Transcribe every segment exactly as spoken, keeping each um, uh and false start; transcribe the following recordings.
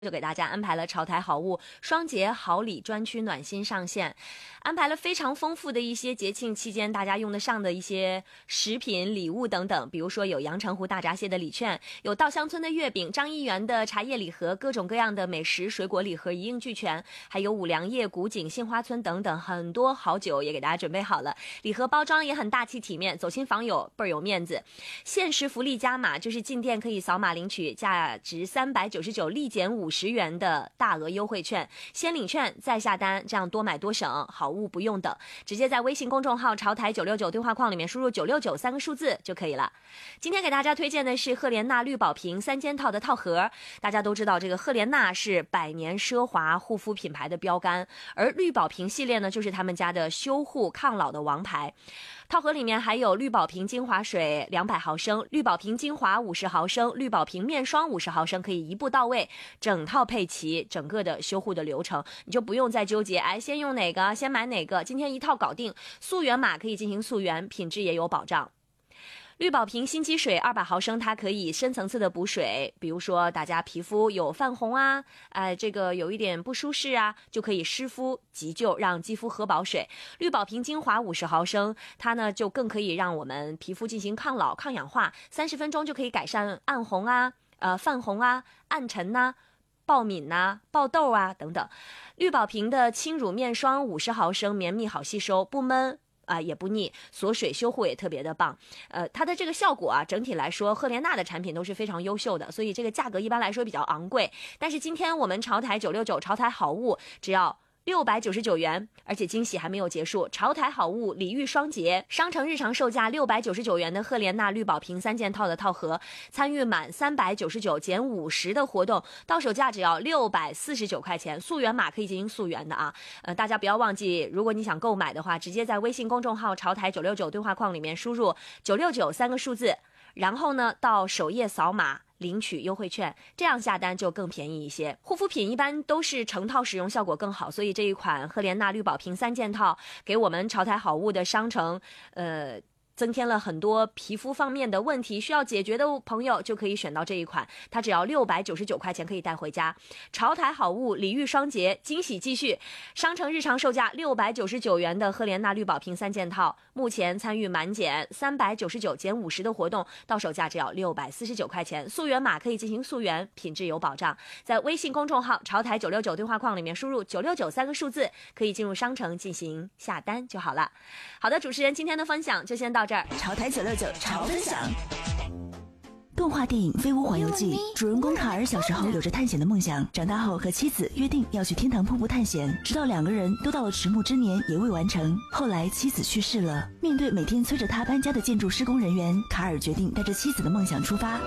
就给大家安排了潮台好物双节好礼专区暖心上线，安排了非常丰富的一些节庆期间大家用得上的一些食品礼物等等，比如说有阳澄湖大闸蟹的礼券，有稻香村的月饼，张一元的茶叶礼盒，各种各样的美食水果礼盒一应俱全，还有五粮液、古井、杏花村等等，很多好酒也给大家准备好了，礼盒包装也很大气体面，走亲访友倍儿有面子。限时福利加码，就是进店可以扫码领取价值三百九十九立减五十元的大额优惠券，先领券再下单，这样多买多省，好物不用等，直接在微信公众号潮台九六九对话框里面输入九六九三个数字就可以了。今天给大家推荐的是赫莲娜绿宝瓶三件套的套盒，大家都知道这个赫莲娜是百年奢华护肤品牌的标杆，而绿宝瓶系列呢就是他们家的修护抗老的王牌。套盒里面还有绿宝瓶精华水两百毫升，绿宝瓶精华五十毫升，绿宝瓶面霜五十毫升，可以一步到位，整套配齐，整个的修护的流程你就不用再纠结，哎，先用哪个先买哪个，今天一套搞定，溯源码可以进行溯源，品质也有保障。绿宝瓶心肌水二百毫升，它可以深层次的补水，比如说大家皮肤有泛红啊，呃，这个有一点不舒适啊，就可以湿敷急救，让肌肤喝饱水。绿宝瓶精华五十毫升，它呢就更可以让我们皮肤进行抗老抗氧化，三十分钟就可以改善暗红啊、呃泛红啊、暗沉呐、啊、爆敏呐、啊、爆痘啊等等。绿宝瓶的轻乳面霜五十毫升，绵密好吸收，不闷啊、呃，也不腻，锁水修护也特别的棒。呃，它的这个效果啊，整体来说，赫莲娜的产品都是非常优秀的，所以这个价格一般来说比较昂贵。但是今天我们潮台九六九潮台好物只要六百九十九元，而且惊喜还没有结束，潮台好物礼遇双节，商城日常售价六百九十九元的赫莲娜绿宝瓶三件套的套盒，参与满三百九十九减五十的活动，到手价只要六百四十九块钱，溯源码可以进行溯源的啊。呃，大家不要忘记，如果你想购买的话，直接在微信公众号潮台九六九对话框里面输入九六九三个数字，然后呢到首页扫码领取优惠券，这样下单就更便宜一些。护肤品一般都是成套使用效果更好，所以这一款赫莲娜绿宝瓶三件套给我们潮台好物的商城呃增添了很多皮肤方面的问题需要解决的朋友就可以选到这一款，它只要六百九十九块钱可以带回家。潮台好物礼遇双节，惊喜继续，商城日常售价六百九十九元的赫莲娜绿宝瓶三件套，目前参与满减三百九十九减五十的活动，到手价只要六百四十九块钱，溯源码可以进行溯源，品质有保障。在微信公众号潮台九六九对话框里面输入九六九三个数字，可以进入商城进行下单就好了。好的，主持人今天的分享就先到这儿。 潮台九六九潮分享。动画电影《飞屋环游记》，主人公卡尔小时候有着探险的梦想，长大后和妻子约定要去天堂瀑布探险，直到两个人都到了迟暮之年也未完成。后来妻子去世了，面对每天催着他搬家的建筑施工人员，卡尔决定带着妻子的梦想出发。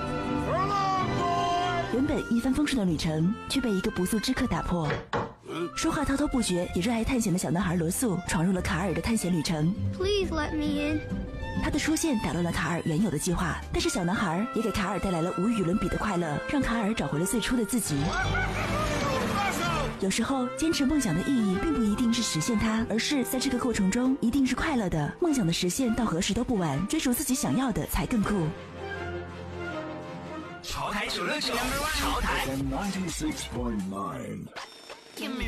原本一帆风顺的旅程却被一个不速之客打破。说话滔滔不绝也热爱探险的小男孩罗素闯入了卡尔的探险旅程。 Please let me in。 他的出现打乱了卡尔原有的计划，但是小男孩也给卡尔带来了无与伦比的快乐，让卡尔找回了最初的自己。有时候坚持梦想的意义并不一定是实现它，而是在这个过程中一定是快乐的。梦想的实现到何时都不晚，追逐自己想要的才更酷。 潮台九六九，潮台。